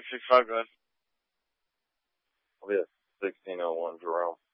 665, go ahead. I'll be at 1601 Jerome.